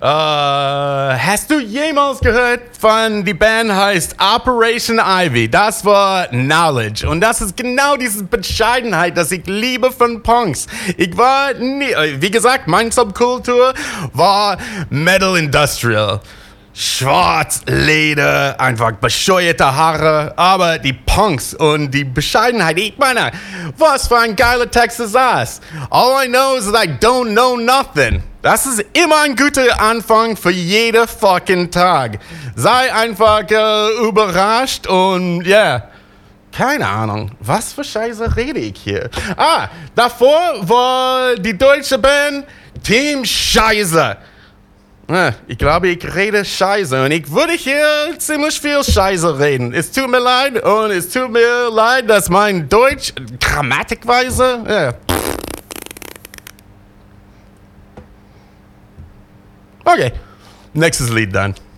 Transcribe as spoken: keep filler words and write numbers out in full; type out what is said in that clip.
Äh, hast du jemals gehört von, die Band heißt Operation Ivy? Das war Knowledge. Und das ist genau diese Bescheidenheit, das ich liebe von Punks. Ich war nie, wie gesagt, meine Subkultur war Metal Industrial. Schwarz, Leder, einfach bescheuerte Haare, aber die Punks und die Bescheidenheit, ich meine, was für ein geiler Text ist das? All I know is that I don't know nothing. Das ist immer ein guter Anfang für jeden fucking Tag. Sei einfach äh, überrascht und ja, yeah. Keine Ahnung, was für Scheiße rede ich hier? Ah, davor war die deutsche Band Team Scheiße. Ich glaube, ich rede Scheiße und ich würde hier ziemlich viel Scheiße reden. Es tut mir leid und es tut mir leid, dass mein Deutsch grammatikweise... Ja. Okay, nächstes Lied dann.